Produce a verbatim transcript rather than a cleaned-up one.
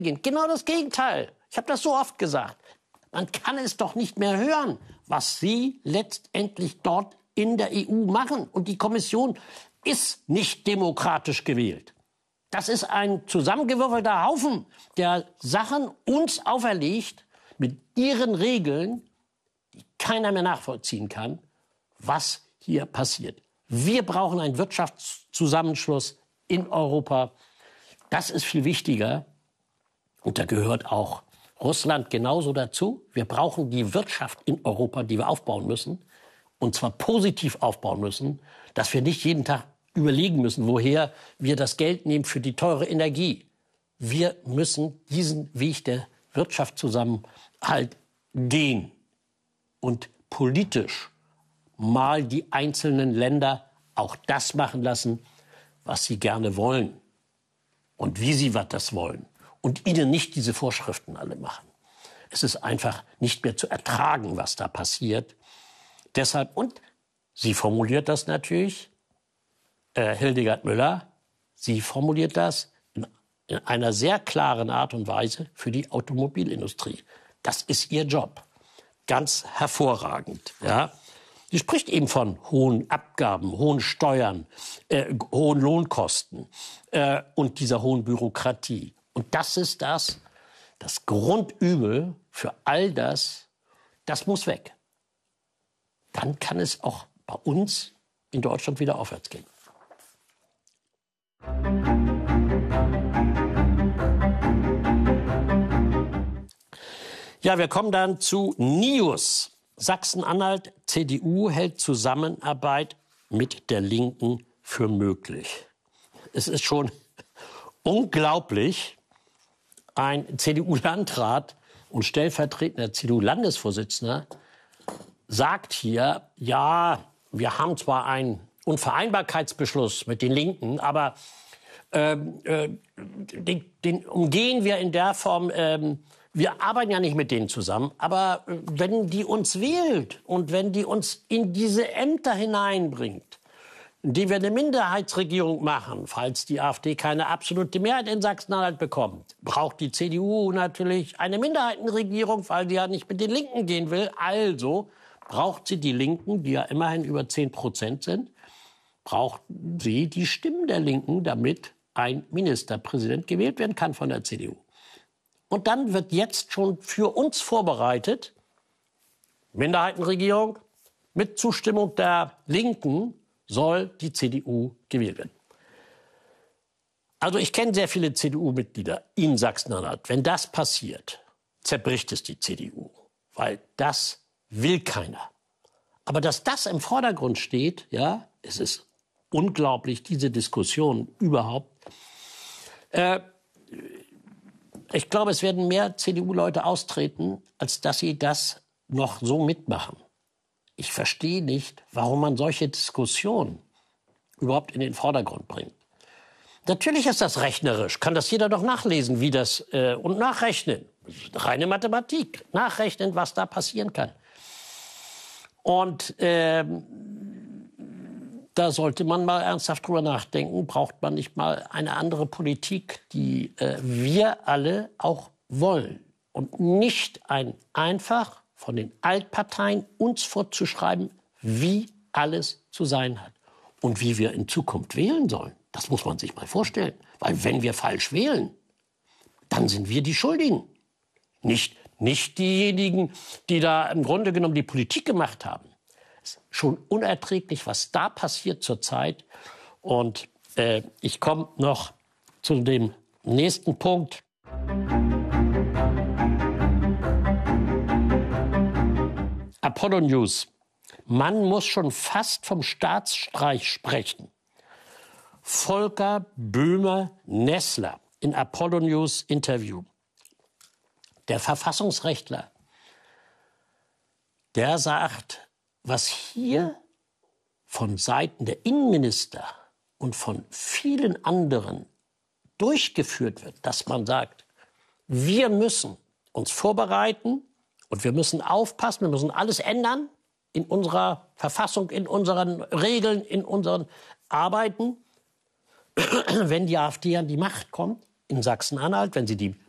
gehen. Genau das Gegenteil. Ich habe das so oft gesagt. Man kann es doch nicht mehr hören, was Sie letztendlich dort in der E U machen. Und die Kommission ist nicht demokratisch gewählt. Das ist ein zusammengewürfelter Haufen, der Sachen uns auferlegt mit ihren Regeln, die keiner mehr nachvollziehen kann, was hier passiert. Wir brauchen einen Wirtschaftszusammenschluss in Europa. Das ist viel wichtiger. Und da gehört auch Russland genauso dazu. Wir brauchen die Wirtschaft in Europa, die wir aufbauen müssen. Und zwar positiv aufbauen müssen, dass wir nicht jeden Tag überlegen müssen, woher wir das Geld nehmen für die teure Energie. Wir müssen diesen Weg der Wirtschaftszusammenhalt gehen und politisch mal die einzelnen Länder auch das machen lassen, was sie gerne wollen und wie sie das wollen. Und ihnen nicht diese Vorschriften alle machen. Es ist einfach nicht mehr zu ertragen, was da passiert. Deshalb, und sie formuliert das natürlich, äh, Hildegard Müller, sie formuliert das in, in einer sehr klaren Art und Weise für die Automobilindustrie. Das ist ihr Job. Ganz hervorragend. Ja. Sie spricht eben von hohen Abgaben, hohen Steuern, äh, hohen Lohnkosten äh, und dieser hohen Bürokratie. Und das ist das, das Grundübel für all das, das muss weg. Dann kann es auch bei uns in Deutschland wieder aufwärts gehen. Ja, wir kommen dann zu News. Sachsen-Anhalt, C D U hält Zusammenarbeit mit der Linken für möglich. Es ist schon unglaublich. Ein C D U-Landrat und stellvertretender C D U-Landesvorsitzender sagt hier, ja, wir haben zwar einen Unvereinbarkeitsbeschluss mit den Linken, aber ähm, äh, den, den umgehen wir in der Form, ähm, wir arbeiten ja nicht mit denen zusammen, aber äh, wenn die uns wählt und wenn die uns in diese Ämter hineinbringt, die wir eine Minderheitsregierung machen, falls die AfD keine absolute Mehrheit in Sachsen-Anhalt bekommt, braucht die C D U natürlich eine Minderheitenregierung, weil die ja nicht mit den Linken gehen will. Also braucht sie die Linken, die ja immerhin über zehn Prozent sind, braucht sie die Stimmen der Linken, damit ein Ministerpräsident gewählt werden kann von der C D U. Und dann wird jetzt schon für uns vorbereitet, Minderheitenregierung mit Zustimmung der Linken, soll die C D U gewählt werden. Also ich kenne sehr viele C D U-Mitglieder in Sachsen-Anhalt. Wenn das passiert, zerbricht es die C D U, weil das will keiner. Aber dass das im Vordergrund steht, ja, es ist unglaublich, diese Diskussion überhaupt. Äh, ich glaube, es werden mehr C D U-Leute austreten, als dass sie das noch so mitmachen. Ich verstehe nicht, warum man solche Diskussionen überhaupt in den Vordergrund bringt. Natürlich ist das rechnerisch, kann das jeder doch nachlesen, wie das äh, und nachrechnen. Reine Mathematik, nachrechnen, was da passieren kann. Und ähm, da sollte man mal ernsthaft drüber nachdenken, braucht man nicht mal eine andere Politik, die äh, wir alle auch wollen. Und nicht ein einfach von den Altparteien uns vorzuschreiben, wie alles zu sein hat. Und wie wir in Zukunft wählen sollen. Das muss man sich mal vorstellen. Weil wenn wir falsch wählen, dann sind wir die Schuldigen. Nicht, nicht diejenigen, die da im Grunde genommen die Politik gemacht haben. Es ist schon unerträglich, was da passiert zurzeit. Und äh, ich komme noch zu dem nächsten Punkt. Apollo News. Man muss schon fast vom Staatsstreich sprechen. Volker Böhmer-Nessler in Apollo News Interview. Der Verfassungsrechtler, der sagt, was hier von Seiten der Innenminister und von vielen anderen durchgeführt wird, dass man sagt, wir müssen uns vorbereiten und wir müssen aufpassen, wir müssen alles ändern in unserer Verfassung, in unseren Regeln, in unseren Arbeiten. Wenn die AfD an die Macht kommt in Sachsen-Anhalt, wenn sie die